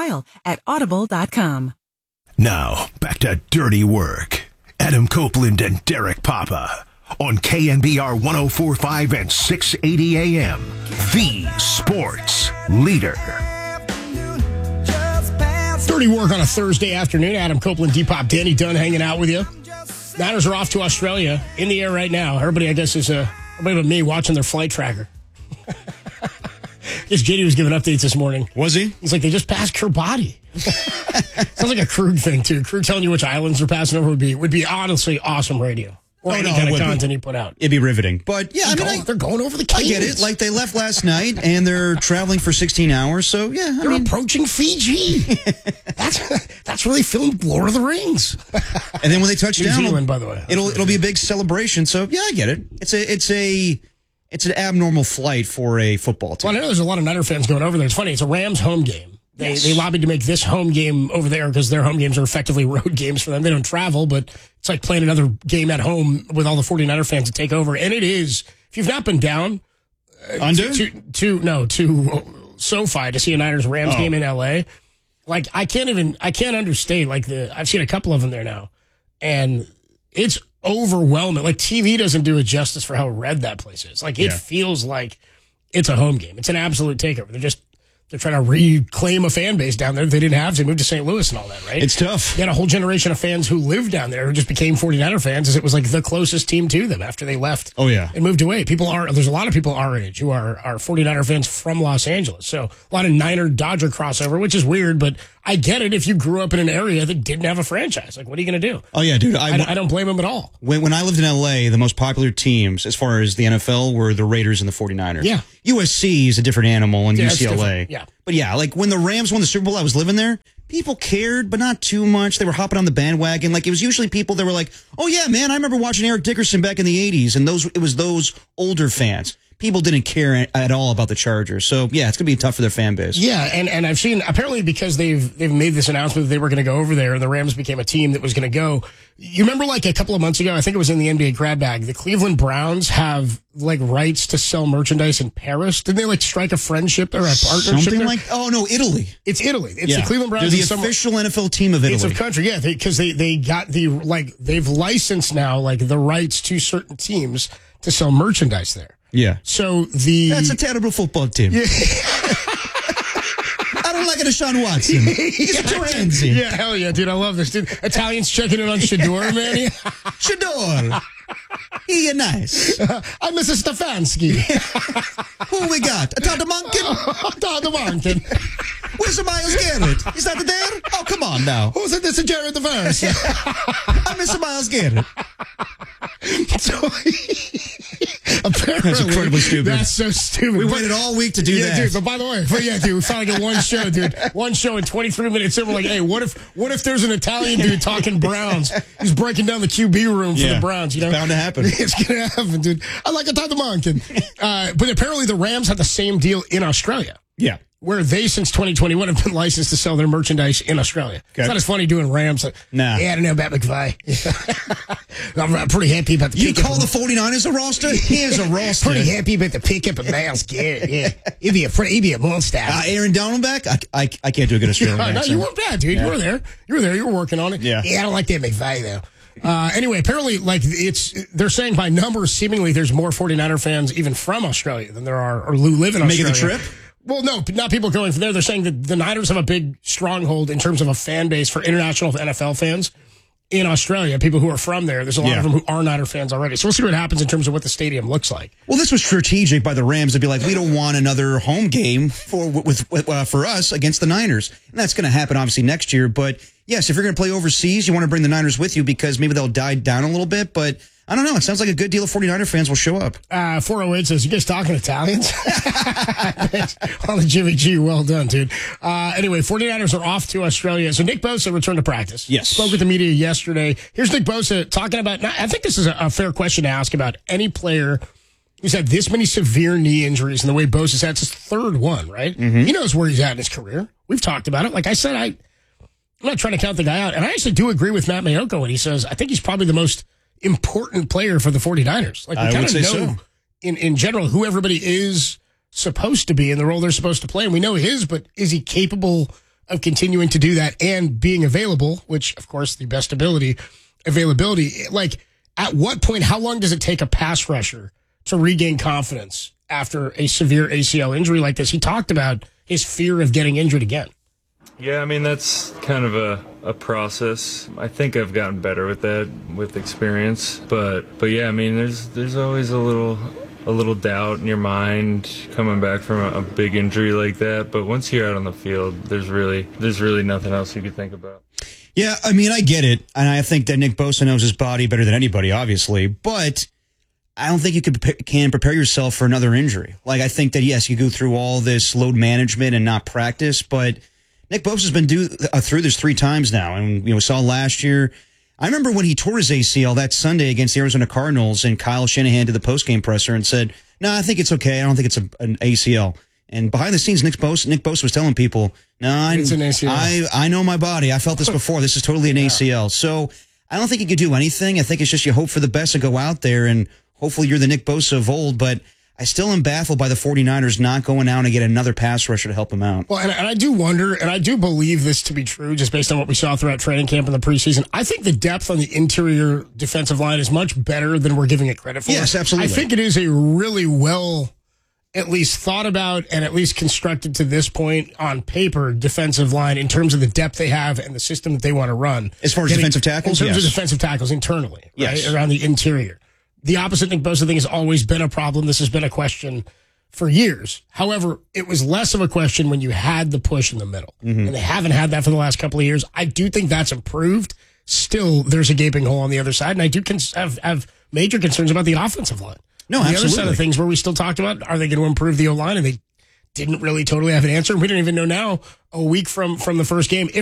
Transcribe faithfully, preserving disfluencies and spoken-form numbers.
trial at audible dot com. Now, back to Dirty Work. Adam Copeland and Derek Papa on K N B R one oh four point five and six eighty A M. The Sports Leader. Dirty Work on a Thursday afternoon. Adam Copeland, D-Pop, Danny Dunn hanging out with you. Niners are off to Australia. In the air right now. Everybody, I guess, is uh, everybody but me watching their flight tracker. I guess J D was giving updates this morning. Was he? He's like, they just passed Kiribati. Sounds like a Krug thing, too. Krug telling you which islands they're passing over would be would be honestly awesome radio. Or Oh, any no, kind it of would content be. he put out. It'd be riveting. But, yeah, I They're mean, going, I, they're going over the I Caymans. get it. Like, they left last night, and they're traveling for sixteen hours, so, yeah. I They're mean, approaching Fiji. that's that's where they filmed Lord of the Rings. and then when they touch New down, Zealand, by the way. it'll it'll be a big celebration. So, yeah, I get it. It's a it's a it's an abnormal flight for a football team. Well, I know there's a lot of Niner fans going over there. It's funny. It's a Rams home game. They Yes. they lobbied to make this home game over there because their home games are effectively road games for them. They don't travel, but it's like playing another game at home with all the 49er fans to take over. And it is, if you've not been down uh, Under? to, to, to no to SoFi to see a Niners Rams Oh. game in L A, like I can't even I can't understate like the I've seen a couple of them there now, and it's overwhelming. Like T V doesn't do it justice for how red that place is. Like it Yeah. feels like it's a home game. It's an absolute takeover. They're just they're trying to reclaim a fan base down there they didn't have. They moved to Saint Louis and all that, right? It's tough. You had a whole generation of fans who lived down there who just became 49er fans as it was like the closest team to them after they left. Oh, yeah. And moved away. People are, there's a lot of people our age who are, are 49er fans from Los Angeles. So a lot of Niner Dodger crossover, which is weird, but I get it if you grew up in an area that didn't have a franchise. Like, what are you going to do? Oh, yeah, dude. I, I, I don't blame them at all. When, when I lived in L A, the most popular teams as far as the N F L were the Raiders and the 49ers. Yeah. U S C is a different animal and Yeah, it's U C L A. different. Yeah. But yeah, like when the Rams won the Super Bowl, I was living there. People cared, but not too much. They were hopping on the bandwagon. Like it was usually people that were like, "Oh yeah, man, I remember watching Eric Dickerson back in the eighties," and those it was those older fans. People didn't care at all about the Chargers. So yeah, it's gonna be tough for their fan base. Yeah, and, and I've seen apparently because they've they've made this announcement that they were going to go over there, and the Rams became a team that was going to go. You remember, like a couple of months ago, I think it was in the N B A grab bag. The Cleveland Browns have like rights to sell merchandise in Paris. Didn't they like strike a friendship or a partnership? Something there? like oh no, Italy. It's Italy. It's yeah. the Cleveland Browns. They're the and some- official N F L team of Italy. It's of country, yeah, because they, they, they got the like they've licensed now like the rights to certain teams to sell merchandise there. Yeah. So the That's a terrible football team. Yeah. I don't like it, Deshaun Watson. He's a transient. Yeah, hell yeah, dude. I love this, dude. Italians checking in on Shador, man. Shador. He is nice. Uh, I'm Missus Stefanski. Who we got? A Tata Monken? Todd the Mountain. Where's the Miles Garrett? Is that there? Oh, come on now. Who's it? This is Jared the First. I miss Miles Garrett. So, apparently, That's incredibly stupid. That's so stupid. We But- waited all week to do yeah, that. dude. But by the way, but yeah, dude, we finally got one show, dude. One show in twenty-three minutes. And we're like, hey, what if, what if there's an Italian dude talking Browns? He's breaking down the Q B room for Yeah, the Browns. You know, it's bound to happen. It's gonna happen, dude. I like a Todd the Mountain. Uh, but apparently, the Rams had the same deal in Australia. Yeah. Where they, since twenty twenty-one, have been licensed to sell their merchandise in Australia. Okay. It's not as funny doing Rams. Like, Nah. Yeah, I don't know about McVay. I'm, I'm pretty happy about the You pickup call of- the 49ers a roster? Here's a roster. Pretty happy about the pickup of Miles Garrett. Yeah, he'd be a pretty, he'd be a monster. Uh, Aaron Donald back? I, I, I can't do a good Australian no, no, accent. you weren't bad, dude. Yeah. You were there. You were there. You were working on it. Yeah. Yeah, I don't like that McVay though. Uh, anyway, apparently, like it's they're saying by numbers, seemingly there's more 49er fans even from Australia than there are or who live in Making Australia. the trip? Well, no, not people going from there. They're saying that the Niners have a big stronghold in terms of a fan base for international N F L fans in Australia. People who are from there. There's a lot Yeah. of them who are Niner fans already. So we'll see what happens in terms of what the stadium looks like. Well, this was strategic by the Rams to be like, we don't want another home game for with, with uh, for us against the Niners. And that's going to happen, obviously, next year. But, yes, if you're going to play overseas, you want to bring the Niners with you because maybe they'll die down a little bit. But I don't know. It sounds like a good deal of 49er fans will show up. Uh, four oh eight says, you guys talking Italians? On the Jimmy G, well done, dude. Uh, anyway, 49ers are off to Australia. So Nick Bosa returned to practice. Yes. Spoke with the media yesterday. Here's Nick Bosa talking about, I think this is a, a fair question to ask about any player who's had this many severe knee injuries and the way Bosa's had. It's his third one, right? Mm-hmm. He knows where he's at in his career. We've talked about it. Like I said, I, I'm not trying to count the guy out. And I actually do agree with Matt Mayoko when he says, I think he's probably the most important player for the 49ers. Like we I kind would of say know so. in, in general who everybody is supposed to be in the role they're supposed to play. And we know his, but is he capable of continuing to do that and being available, which, of course, the best ability, availability. Like, at what point, how long does it take a pass rusher to regain confidence after a severe A C L injury like this? He talked about his fear of getting injured again. Yeah, I mean, that's kind of a, a process. I think I've gotten better with that with experience. But but yeah, I mean, there's there's always a little a little doubt in your mind coming back from a, a big injury like that. But once you're out on the field, there's really there's really nothing else you could think about. Yeah, I mean, I get it. And I think that Nick Bosa knows his body better than anybody, obviously. But I don't think you could, can prepare yourself for another injury. Like, I think that, yes, you go through all this load management and not practice, but Nick Bosa's been do, uh, through this three times now. And, you know, saw last year. I remember when he tore his A C L that Sunday against the Arizona Cardinals, and Kyle Shanahan did the postgame presser and said, no, I think it's okay. I don't think it's a, an A C L. And behind the scenes, Nick Bosa, Nick Bosa was telling people, no, I, it's an A C L. I, I know my body. I felt this before. This is totally an yeah. A C L. So I don't think you could do anything. I think it's just you hope for the best and go out there, and hopefully you're the Nick Bosa of old. But I still am baffled by the 49ers not going out and get another pass rusher to help him out. Well, and, and I do wonder, and I do believe this to be true, just based on what we saw throughout training camp in the preseason. I think the depth on the interior defensive line is much better than we're giving it credit for. Yes, absolutely. I think it is a really well, at least thought about and at least constructed to this point on paper defensive line in terms of the depth they have and the system that they want to run. As far as Getting, defensive tackles? In terms yes. of defensive tackles internally, yes. right, around the interior. The opposite Nick Bosa thing has always been a problem. This has been a question for years. However, it was less of a question when you had the push in the middle. Mm-hmm. And they haven't had that for the last couple of years. I do think that's improved. Still, there's a gaping hole on the other side, and I do cons- have, have major concerns about the offensive line. No, the absolutely. other side of things where we still talked about, are they going to improve the O-line? And they didn't really totally have an answer. We don't even know now, a week from, from the first game, if